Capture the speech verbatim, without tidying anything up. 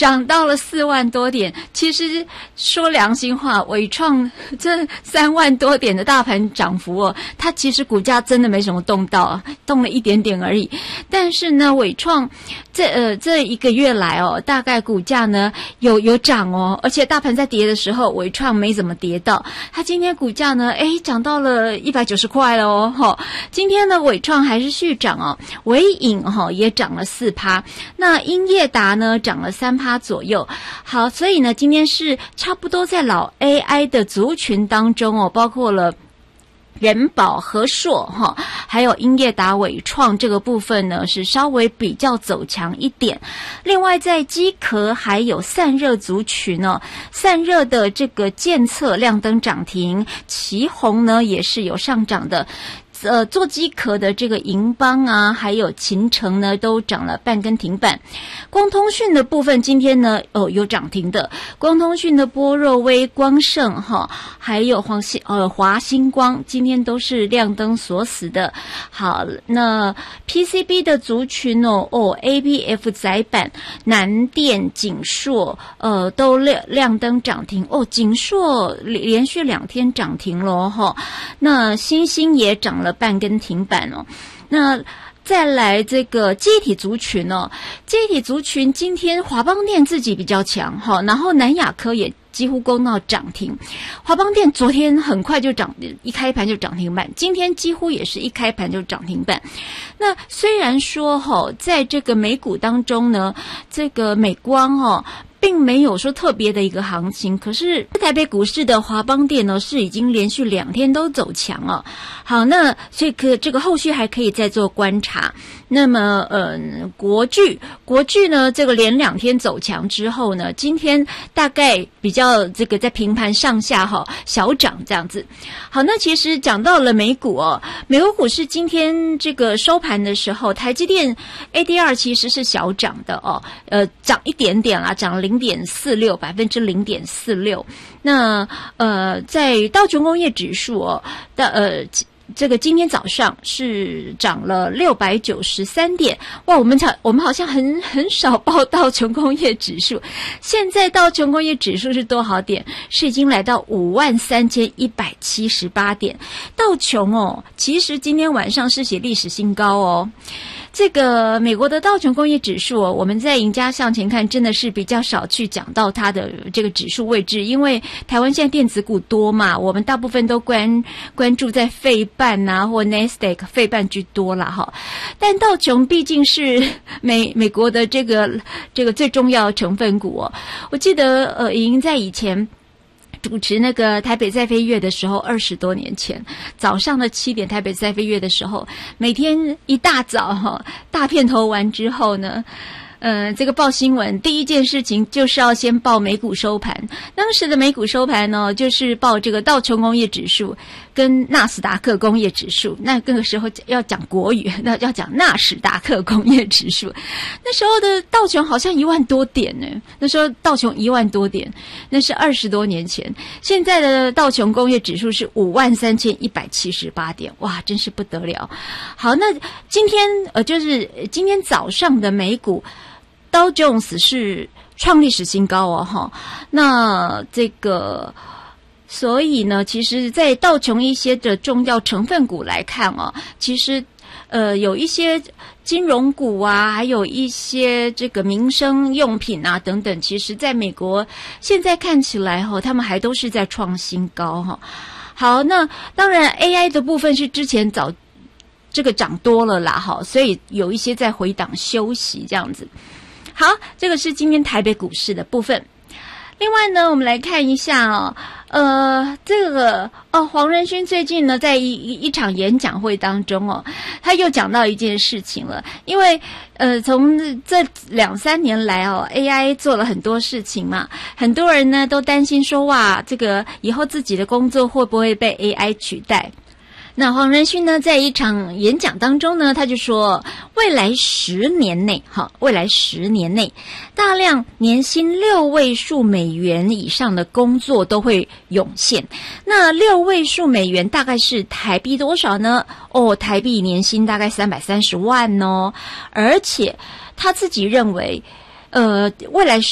涨到了四万多点。其实说良心话，伟创这三万多点的大盘涨幅哦，它其实股价真的没什么动到，动了一点点而已。但是呢，伟创这呃这一个月来哦，大概股价呢有有涨哦，而且大盘在跌的时候，伟创没怎么跌到。它今天股价呢，诶涨到了一百九十块了哦，哈、哦。今天呢，伟创还是续涨哦，伟影哈、哦、也涨了四趴，那英业达呢涨了三趴左右。好，所以呢，今天是差不多在老 A I 的族群当中哦，包括了人保、和硕哈，还有英业达、伟创这个部分呢，是稍微比较走强一点。另外，在机壳还有散热族群呢、哦，散热的这个建测亮灯涨停，奇鋐呢也是有上涨的。呃，做机壳的这个银邦啊，还有勤诚呢，都涨了半根停板。光通讯的部分今天呢，哦有涨停的，光通讯的波若威、光盛哈，还有黄星呃华星光，今天都是亮灯锁死的。好，那 P C B 的族群哦，哦 A B F 载板、南电、景硕呃都亮亮灯涨停哦，景硕连续两天涨停了哈。那新兴也涨了半根停板哦，那再来这个记忆体族群哦，记忆体族群今天华邦电自己比较强哈，然后南亚科也几乎攻到涨停，华邦电昨天很快就涨，一开盘就涨停板，今天几乎也是一开盘就涨停板。那虽然说哈，在这个美股当中呢，这个美光哈。并没有说特别的一个行情，可是台北股市的华邦电呢是已经连续两天都走强了。好，那所以可这个后续还可以再做观察。那么，嗯，国巨国巨呢，这个连两天走强之后呢，今天大概比较这个在平盘上下哈小涨这样子。好，那其实讲到了美股哦，美国股市今天这个收盘的时候，台积电 A D R 其实是小涨的哦，呃，涨一点点啦，涨零点四六百分之零点四六。那呃，在道琼工业指数哦的呃。这个今天早上是涨了六百九十三点，哇！我们好，我们好像很很少报道琼工业指数。现在道琼工业指数是多少点？是已经来到五万三千一百七十八点。道琼哦，其实今天晚上是写历史新高哦。这个美国的道琼工业指数哦，我们在赢家向前看真的是比较少去讲到它的这个指数位置，因为台湾现在电子股多嘛，我们大部分都关关注在费半啊或 Nasdaq 费半居多啦哈。但道琼毕竟是美美国的这个这个最重要的成分股哦，我记得呃已经在以前。主持那个台北在飞跃的时候，二十多年前早上的七点，台北在飞跃的时候，每天一大早哈，大片头完之后呢，呃，这个报新闻第一件事情就是要先报美股收盘。当时的美股收盘呢，就是报这个道琼工业指数跟纳斯达克工业指数。那那个时候要讲国语，那要讲纳斯达克工业指数。那时候的道琼好像一万多点呢，那时候道琼一万多点，那是二十多年前。现在的道琼工业指数是五万三千一百七十八点，哇，真是不得了。好，那今天呃，就是今天早上的美股。Dow Jones 是创历史新高哦，哈，那这个，所以呢，其实，在道琼一些的重要成分股来看哦，其实，呃，有一些金融股啊，还有一些这个民生用品啊等等，其实在美国现在看起来哈、哦，他们还都是在创新高哈、哦。好，那当然 A I 的部分是之前早这个涨多了啦，哈，所以有一些在回档休息这样子。好，这个是今天台北股市的部分。另外呢，我们来看一下哦，呃，这个哦，黄仁勋最近呢，在一一一场演讲会当中哦，他又讲到一件事情了，因为呃，从这两三年来哦 ，A I 做了很多事情嘛，很多人呢都担心说，哇，这个以后自己的工作会不会被 A I 取代？那黄仁勋呢，在一场演讲当中呢，他就说，未来十年内，哈，未来十年内，大量年薪六位数美元以上的工作都会涌现。那六位数美元大概是台币多少呢？哦，台币年薪大概三百三十万哦，而且他自己认为，呃，未来